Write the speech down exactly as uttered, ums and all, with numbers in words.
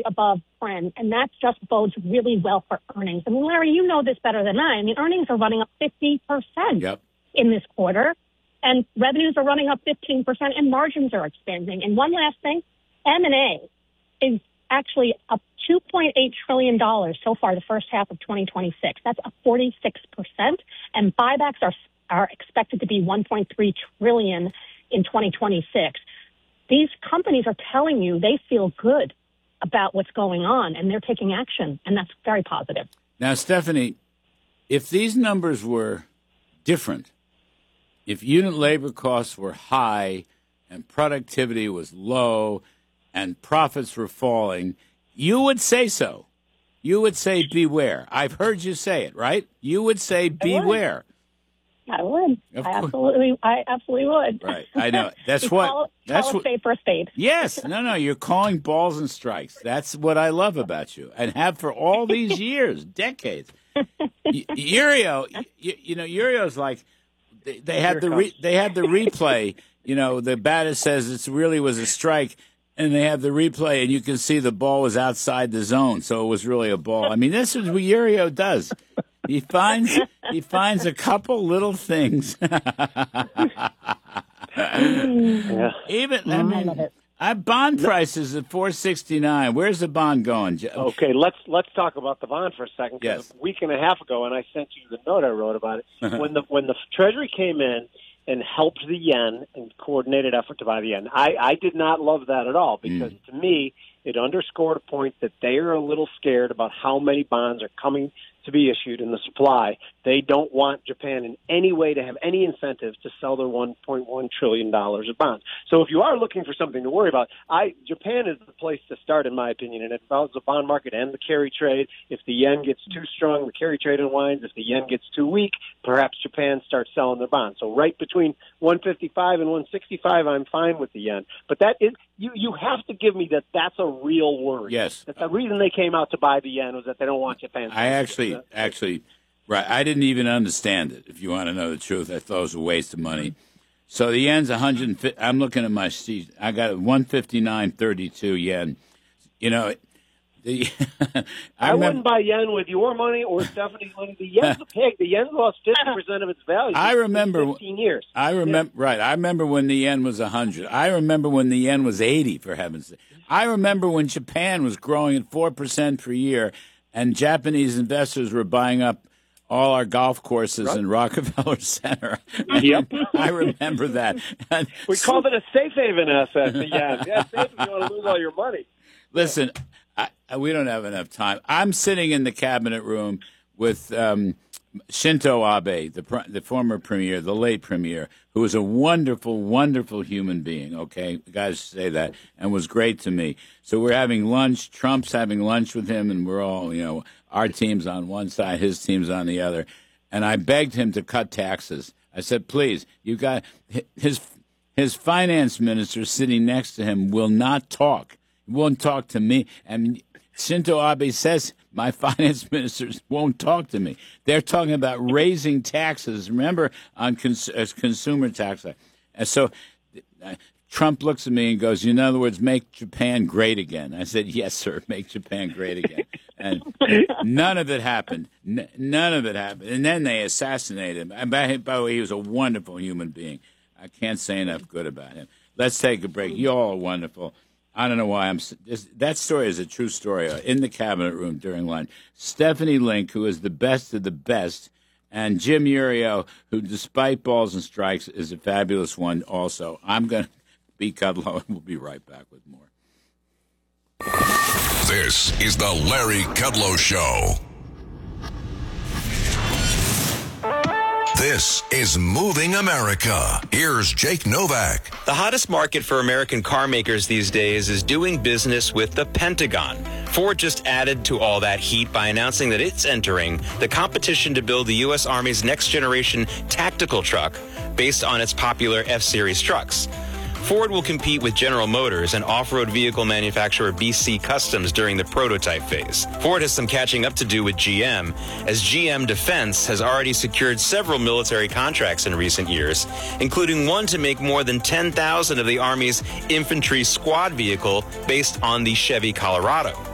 above trend, and that just bodes really well for earnings. I mean, Larry, you know this better than I. I mean, earnings are running up fifty percent yep. in this quarter, and revenues are running up fifteen percent, and margins are expanding. And one last thing, M and A is actually up two point eight trillion dollars so far the first half of twenty twenty-six. That's up forty-six percent, and buybacks are are expected to be one point three trillion dollars in twenty twenty-six. These companies are telling you they feel good about what's going on, and they're taking action, and that's very positive. Now, Stephanie, if these numbers were different, if unit labor costs were high and productivity was low and profits were falling, you would say so. You would say beware. I've heard you say it, right? You would say beware. I would. Of I course. absolutely, I absolutely would. Right. I know. That's what. Call, that's call what. a spade for a spade. Yes. No. No. You're calling balls and strikes. That's what I love about you, and have for all these years, decades. Uriel, you, you know, Uriel's like they, they had the re, they had the replay. You know, the batter says it really was a strike. And they have the replay, and you can see the ball was outside the zone, so it was really a ball. I mean, this is what Uriel does. He finds he finds a couple little things. yeah. Even I mean, I bond prices at four sixty nine. Where's the bond going? Okay, let's let's talk about the bond for a second. Yes. A week and a half ago, and I sent you the note I wrote about it. when the when the Treasury came in and helped the yen and coordinated effort to buy the yen. I, I did not love that at all because, mm. to me, it underscored a point that they are a little scared about how many bonds are coming to be issued in the supply. They don't want Japan in any way to have any incentive to sell their one point one trillion dollars of bonds. So if you are looking for something to worry about, I Japan is the place to start, in my opinion, and it follows the bond market and the carry trade. If the yen gets too strong, the carry trade unwinds. If the yen gets too weak, perhaps Japan starts selling their bonds. So right between one fifty-five and one sixty-five, I'm fine with the yen. But that is, you, you have to give me that that's a real worry. Yes. That the reason they came out to buy the yen was that they don't want Japan to I actually, actually, right, I didn't even understand it, if you want to know the truth. I thought it was a waste of money. So the yen's one hundred fifty. I'm looking at my sheet. I got one fifty-nine thirty-two yen. You know, the I, I remember, wouldn't buy yen with your money or Stephanie's money. The yen's a pig. The yen's lost fifty percent of its value. I remember in fifteen years. I remember yeah. right. I remember when the yen was one hundred. I remember when the yen was eighty, for heaven's sake. I remember when Japan was growing at four percent per year and Japanese investors were buying up all our golf courses right. in Rockefeller Center. Yep. I remember that. And we so, called it a safe haven asset, the yen. Yeah, safe if you want to lose all your money. Listen, I, we don't have enough time. I'm sitting in the cabinet room with um, Shinzo Abe, the the former premier, the late premier, who was a wonderful, wonderful human being, okay? Guys say that, and was great to me. So we're having lunch. Trump's having lunch with him, and we're all, you know, our team's on one side, his team's on the other. And I begged him to cut taxes. I said, please, you got his his finance minister sitting next to him will not talk. He won't talk to me. And Shinzo Abe says my finance ministers won't talk to me. They're talking about raising taxes, remember, on cons- as consumer tax. And so uh, Trump looks at me and goes, in other words, make Japan great again. I said, yes, sir, make Japan great again. And none of it happened. N- none of it happened. And then they assassinated him. And by, by the way, he was a wonderful human being. I can't say enough good about him. Let's take a break. You all are wonderful. I don't know why I'm. This, that story is a true story. In the cabinet room during lunch, Stephanie Link, who is the best of the best, and Jim Uriel, who, despite balls and strikes, is a fabulous one. Also, I'm going to be Kudlow, and we'll be right back with more. This is the Larry Kudlow Show. This is Moving America. Here's Jake Novak. The hottest market for American car makers these days is doing business with the Pentagon. Ford just added to all that heat by announcing that it's entering the competition to build the U S Army's next generation tactical truck based on its popular F-Series trucks. Ford will compete with General Motors and off-road vehicle manufacturer B C Customs during the prototype phase. Ford has some catching up to do with G M, as G M Defense has already secured several military contracts in recent years, including one to make more than ten thousand of the Army's infantry squad vehicle based on the Chevy Colorado.